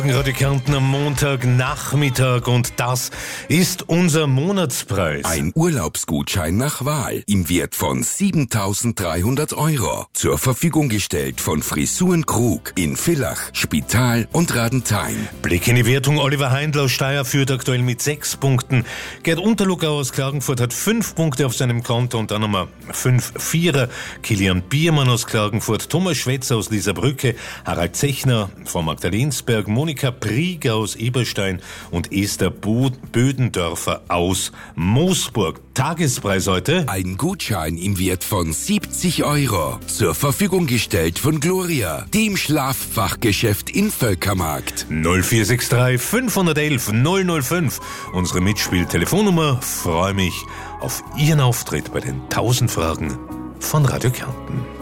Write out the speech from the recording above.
Radio Kärnten am Montagnachmittag und das ist unser Monatspreis. Ein Urlaubsgutschein nach Wahl im Wert von 7.300 €. Zur Verfügung gestellt von Frisuren Krug in Villach, Spital und Radenthein. Blick in die Wertung. Oliver Heindl aus Steyr führt aktuell mit 6 Punkten. Gerd Unterluckau aus Klagenfurt hat 5 Punkte auf seinem Konto und dann nochmal 5 Vierer. Kilian Biermann aus Klagenfurt, Thomas Schwetzer aus Lieserbrücke, Harald Zechner von Magdalensberg, Monika Prieger aus Eberstein und Esther Bödendörfer aus Moosburg. Tagespreis heute: ein Gutschein im Wert von 70 €. Zur Verfügung gestellt von Gloria, dem Schlaffachgeschäft in Völkermarkt. 0463 511 005. Unsere Mitspieltelefonnummer. Freue mich auf Ihren Auftritt bei den 1000 Fragen von Radio Kärnten.